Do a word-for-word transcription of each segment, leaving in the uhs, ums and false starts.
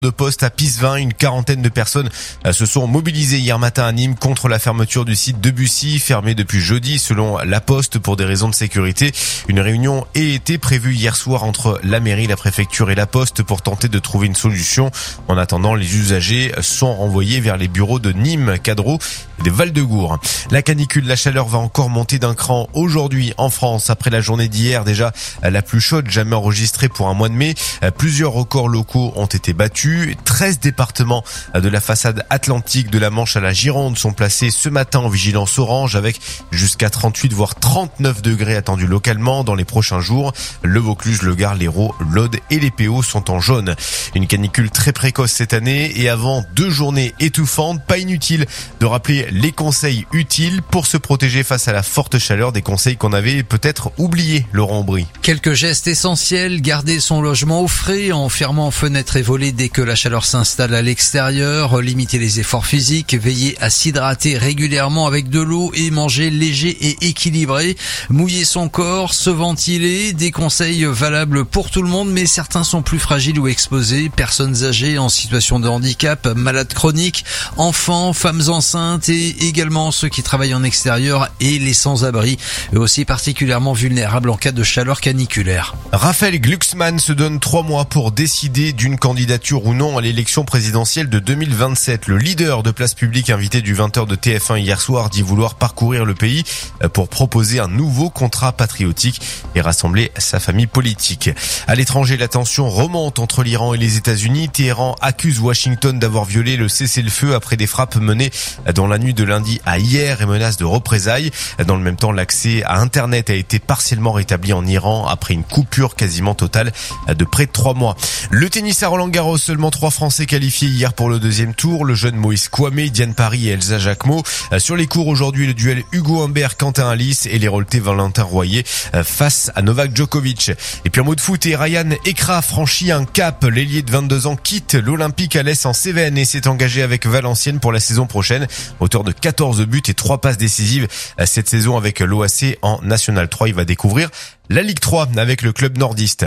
de poste à Pisevin. Une quarantaine de personnes se sont mobilisées hier matin à Nîmes contre la fermeture du site de Bussy, fermé depuis jeudi selon la Poste pour des raisons de sécurité. Une réunion a été prévue hier soir entre la mairie, la préfecture et la Poste pour tenter de trouver une solution. En attendant, les usagers sont renvoyés vers les bureaux de Nîmes, Cadreau et de Val-de-Gour. La canicule, la chaleur va encore monter d'un cran aujourd'hui en France après la journée d'hier, déjà la plus chaude jamais enregistrée pour un mois de mai. Plusieurs records locaux ont été battus. treize départements de la façade atlantique de la Manche à la Gironde sont placés ce matin en vigilance orange avec jusqu'à trente-huit voire trente-neuf degrés attendus localement dans les prochains jours. Le Vaucluse, le Gard, l'Hérault, l'Aude et les P O sont en jaune. Une canicule très précoce cette année et avant deux journées étouffantes, pas inutile de rappeler les conseils utiles pour se protéger face à la forte chaleur, des conseils qu'on avait peut-être oubliés, Laurent Aubry. Quelques gestes essentiels: garder son logement au frais en fermant fenêtres et volets dès que la chaleur s'installe à l'extérieur, limiter les efforts physiques, veiller à s'hydrater régulièrement avec de l'eau et manger léger et équilibré, mouiller son corps, se ventiler, des conseils valables pour tout le monde, mais certains sont plus fragiles ou exposés: personnes âgées en situation de handicap, malades chroniques, enfants, femmes enceintes et également ceux qui travaillent en extérieur et les sans-abri, eux aussi particulièrement vulnérables en cas de chaleur caniculaire. Raphaël Glucksmann se donne trois mois pour décider d'une candidature ou non à l'élection présidentielle de deux mille vingt-sept. Le leader de Place Publique, invité du vingt heures de T F un hier soir, dit vouloir parcourir le pays pour proposer un nouveau contrat patriotique et rassembler sa famille politique. À l'étranger, la tension remonte entre l'Iran et les États-Unis. Téhéran accuse Washington d'avoir violé le cessez-le-feu après des frappes menées dans la nuit de lundi à hier et menace de représailles. Dans le même temps, l'accès à Internet a été partiellement rétabli en Iran après une coupure quasiment totale de près de trois mois. Le tennis à Roland-Garros, seulement trois Français qualifiés hier pour le deuxième tour. Le jeune Moïse Kouamé, Diane Paris et Elsa Jacquemot. Sur les cours aujourd'hui, le duel Hugo Humbert, Quentin Alice et l'Héraultais Valentin Royer face à Novak Djokovic. Et puis en mot de foot, et Ryan Ekra franchit un cap. L'ailier de vingt-deux ans quitte l'Olympique Alès en Cévennes et s'est engagé avec Valenciennes pour la saison prochaine. Auteur de quatorze buts et trois passes décisives cette saison avec l'O A C en National trois. Il va découvrir la Ligue trois avec le club nordiste.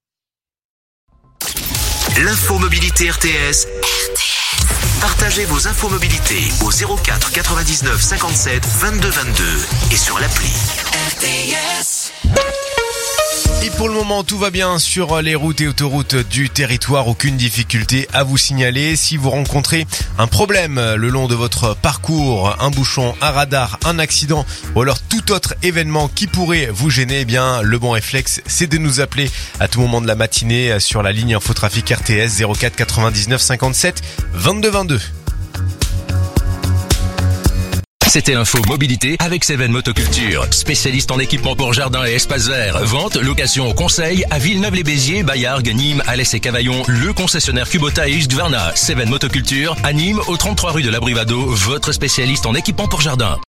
L'info mobilité R T S. R T S. Partagez vos infos mobilité au zéro quatre quatre-vingt-dix-neuf cinquante-sept vingt-deux vingt-deux et sur l'appli R T S. Et pour le moment, tout va bien sur les routes et autoroutes du territoire. Aucune difficulté à vous signaler. Si vous rencontrez un problème le long de votre parcours, un bouchon, un radar, un accident ou alors tout autre événement qui pourrait vous gêner, eh bien, le bon réflexe, c'est de nous appeler à tout moment de la matinée sur la ligne Infotrafic R T S zéro quatre quatre-vingt-dix-neuf cinquante-sept vingt-deux vingt-deux. C'était l'info mobilité avec Seven Motoculture, spécialiste en équipement pour jardin et espace vert. Vente, location, conseil à Villeneuve-les-Béziers, Bayargues, Nîmes, Alès et Cavaillon. Le concessionnaire Kubota et Husqvarna. Seven Motoculture à Nîmes, au trente-trois rue de la Brivado, votre spécialiste en équipement pour jardin.